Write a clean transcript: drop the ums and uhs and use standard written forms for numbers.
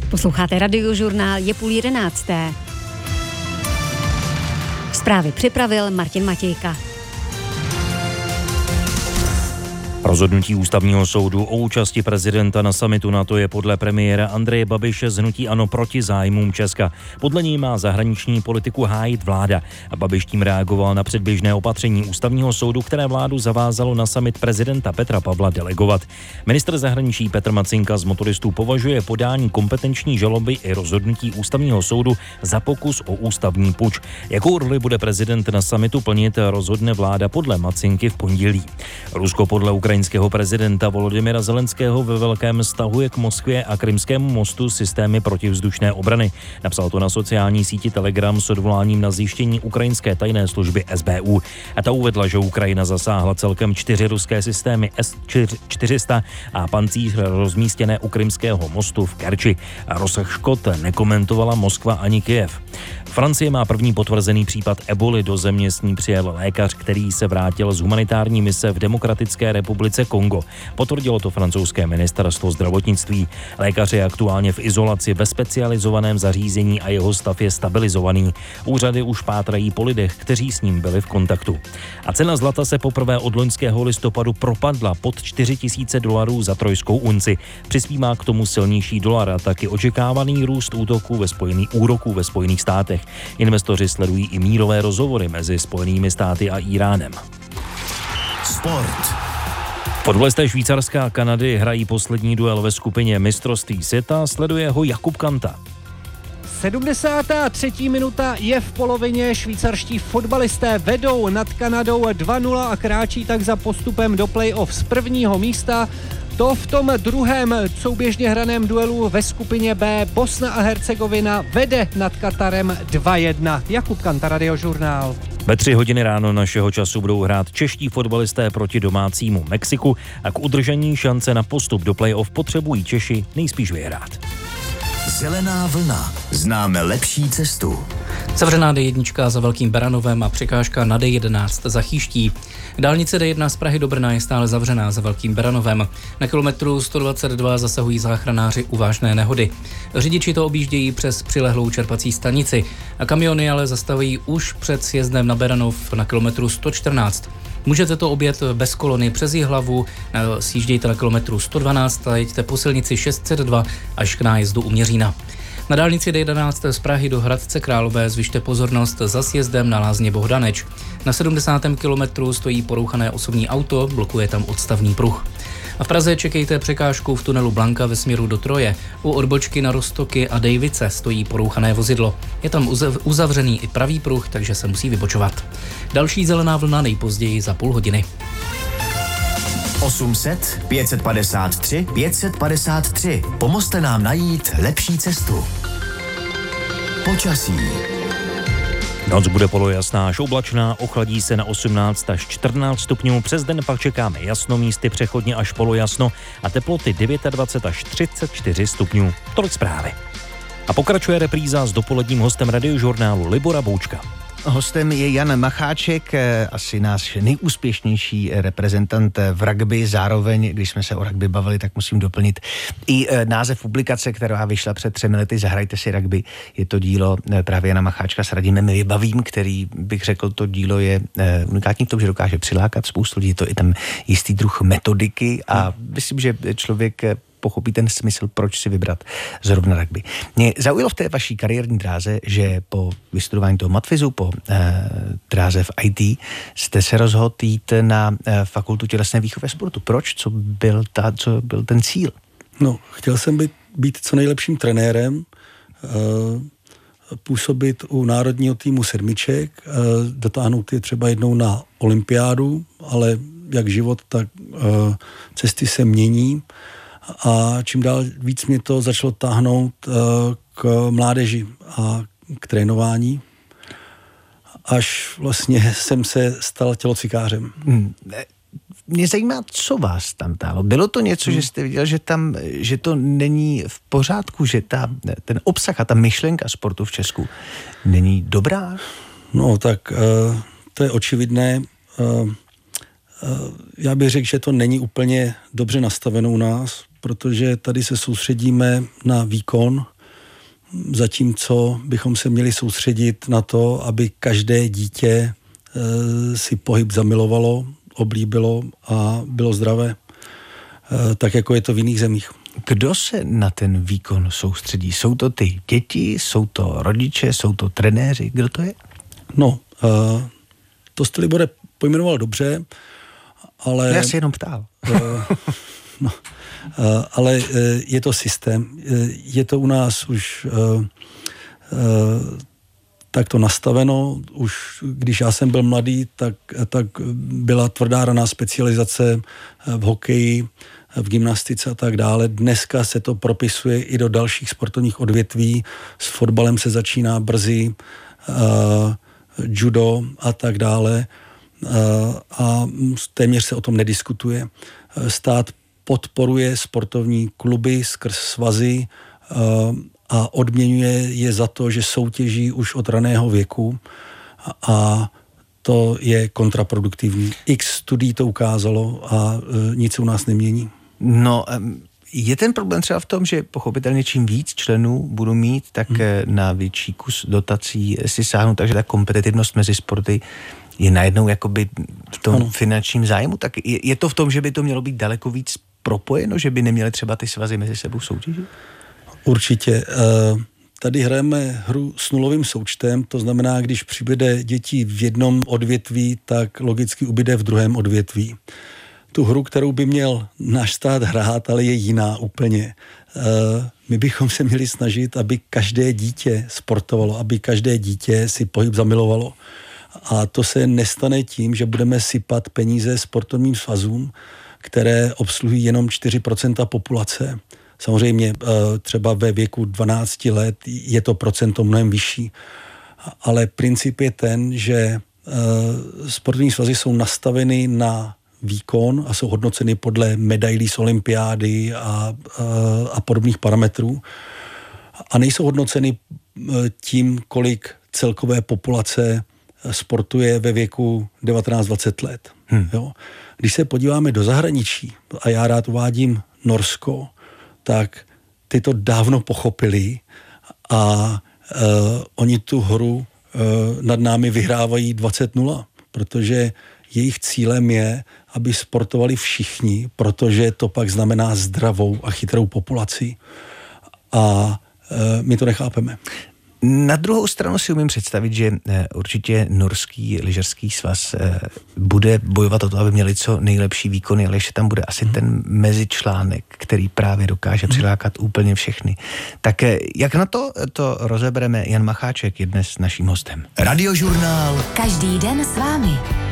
Posloucháte Radiožurnál, je 10:30. Zprávy připravil Martin Matějka. Rozhodnutí ústavního soudu o účasti prezidenta na summitu NATO je podle premiéra Andreje Babiše z hnutí ANO proti zájmům Česka. Podle něj má zahraniční politiku hájit vláda. A Babiš tím reagoval na předběžné opatření ústavního soudu, které vládu zavázalo na summit prezidenta Petra Pavla delegovat. Ministr zahraničí Petr Macinka z motoristů považuje podání kompetenční žaloby i rozhodnutí ústavního soudu za pokus o ústavní puč. Jakou roli bude prezident na summitu plnit, rozhodne vláda podle Macinky v pondělí. Rusko podle ukrajinského prezidenta Volodymyra Zelenského ve velkém stahuje k Moskvě a Krymskému mostu systémy protivzdušné obrany. Napsal to na sociální síti Telegram s odvoláním na zjištění ukrajinské tajné služby SBU. A ta uvedla, že Ukrajina zasáhla celkem 4 ruské systémy S-400 a pancíř rozmístěné u Krymského mostu v Kerči. A rozsah škod nekomentovala Moskva ani Kyjev. Francie má první potvrzený případ eboli. Do země s ní přijel lékař, který se vrátil z humanitární mise v Demokratické republice Kongo. Potvrdilo to francouzské ministerstvo zdravotnictví. Lékař je aktuálně v izolaci ve specializovaném zařízení a jeho stav je stabilizovaný. Úřady už pátrají po lidech, kteří s ním byli v kontaktu. A cena zlata se poprvé od loňského listopadu propadla pod $4,000 za trojskou unci. Přispívá k tomu silnější dolar a taky očekávaný růst úroků ve Spojených státech. Investoři sledují i mírové rozhovory mezi Spojenými státy a Íránem. Sport. Fotbalisté Švýcarska a Kanady hrají poslední duel ve skupině mistrovství světa, sleduje ho Jakub Kanta. 73. minuta je v polovině, švýcarští fotbalisté vedou nad Kanadou 2-0 a kráčí tak za postupem do play-off z prvního místa. To v tom druhém souběžně hraném duelu ve skupině B Bosna a Hercegovina vede nad Katarem 2-1. Jakub Kanta, Radiožurnál. Ve 3 hodiny ráno našeho času budou hrát čeští fotbalisté proti domácímu Mexiku a k udržení šance na postup do play-off potřebují Češi nejspíš vyhrát. Zelená vlna. Známe lepší cestu. Zavřená D1 za Velkým Baranovem a překážka na D11 za Chýští. Dálnice D1 z Prahy do Brna je stále zavřená za Velkým Baranovem. Na kilometru 122 zasahují záchranáři u vážné nehody. Řidiči to objíždějí přes přilehlou čerpací stanici a kamiony ale zastavují už před sjezdem na Beranov na kilometru 114. Můžete to objet bez kolony přes Jihlavu, sjíždějte na kilometru 112 a jeďte po silnici 602 až k nájezdu u Měřína. Na dálnici D11 z Prahy do Hradce Králové zvyšte pozornost za sjezdem na Lázně Bohdaneč. Na 70. kilometru stojí porouchané osobní auto, blokuje tam odstavný pruh. A v Praze čekejte překážku v tunelu Blanka ve směru do Troje. U odbočky na Roztoky a Dejvice stojí porouchané vozidlo. Je tam uzavřený i pravý pruh, takže se musí vybočovat. Další zelená vlna nejpozději za půl hodiny. 800 553 553. Pomozte nám najít lepší cestu. Počasí. Noc bude polojasná až oblačná, ochladí se na 18 až 14 stupňů, přes den pak čekáme jasno, místy přechodně až polojasno a teploty 29 až 34 stupňů. Tolik zprávy. A pokračuje repríza s dopoledním hostem Radiožurnálu Libora Boučka. Hostem je Jan Macháček, asi náš nejúspěšnější reprezentant v rugby. Zároveň, když jsme se o rugby bavili, tak musím doplnit i název publikace, která vyšla před 3 lety, Zahrajte si rugby. Je to dílo právě Jana Macháčka s Radimem Vybavým, který, bych řekl, to dílo je unikátní v tom, že dokáže přilákat spoustu lidí. Je to i tam jistý druh metodiky a myslím, že člověk pochopí ten smysl, proč si vybrat zrovna rugby. Mě zaujalo v té vaší kariérní dráze, že po vystudování toho matfizu, po dráze v IT, jste se rozhodl jít na fakultu tělesné výchovy sportu. Proč? Co byl ten cíl? No, chtěl jsem být co nejlepším trenérem, působit u národního týmu sedmiček, dotáhnout je třeba jednou na olympiádu, ale jak život, tak cesty se mění. A čím dál víc mě to začalo táhnout k mládeži a k trénování, až vlastně jsem se stal tělocvikářem. Mě zajímá, co vás tam táhlo. Bylo to něco, že jste viděl, že to není v pořádku, že ten obsah a ta myšlenka sportu v Česku není dobrá? No tak to je očividné. Já bych řekl, že to není úplně dobře nastaveno u nás, protože tady se soustředíme na výkon zatímco bychom se měli soustředit na to, aby každé dítě si pohyb zamilovalo, oblíbilo a bylo zdravé, tak jako je to v jiných zemích. Kdo se na ten výkon soustředí? Jsou to ty děti, jsou to rodiče, jsou to trenéři? Kdo to je? No, to jste, Libore, pojmenoval dobře, ale... Já se jenom ptal. Ale je to systém. Je to u nás už takto nastaveno. Už když já jsem byl mladý, tak byla tvrdá raná specializace v hokeji, v gymnastice a tak dále. Dneska se to propisuje i do dalších sportovních odvětví. S fotbalem se začíná brzy, judo a tak dále. A téměř se o tom nediskutuje. Stát podporuje sportovní kluby skrz svazy a odměňuje je za to, že soutěží už od raného věku a to je kontraproduktivní. X studií to ukázalo a nic se u nás nemění. No, je ten problém třeba v tom, že pochopitelně čím víc členů budu mít, tak na větší kus dotací si sáhnu, takže ta kompetitivnost mezi sporty je najednou jakoby v tom finančním zájmu. Tak je to v tom, že by to mělo být daleko víc propojeno, že by neměly třeba ty svazy mezi sebou soutěžit? Určitě. Tady hrajeme hru s nulovým součtem, to znamená, když přibude dětí v jednom odvětví, tak logicky ubyde v druhém odvětví. Tu hru, kterou by měl náš stát hrát, ale je jiná úplně. My bychom se měli snažit, aby každé dítě sportovalo, aby každé dítě si pohyb zamilovalo. A to se nestane tím, že budeme sypat peníze sportovním svazům, které obsluhují jenom 4% populace. Samozřejmě třeba ve věku 12 let je to procento mnohem vyšší. Ale princip je ten, že sportovní svazy jsou nastaveny na výkon a jsou hodnoceny podle medailí z olympiády a podobných parametrů. A nejsou hodnoceny tím, kolik celkové populace sportuje ve věku 19-20 let. Jo? Když se podíváme do zahraničí, a já rád uvádím Norsko, tak ty to dávno pochopili a oni tu hru nad námi vyhrávají 20-0, protože jejich cílem je, aby sportovali všichni, protože to pak znamená zdravou a chytrou populaci. A my to nechápeme. Na druhou stranu si umím představit, že určitě norský lyžařský svaz bude bojovat o to, aby měli co nejlepší výkony, ale ještě tam bude asi ten mezičlánek, který právě dokáže přilákat úplně všechny. Tak jak na to rozebereme? Jan Macháček je dnes naším hostem. Radiožurnál. Každý den s vámi.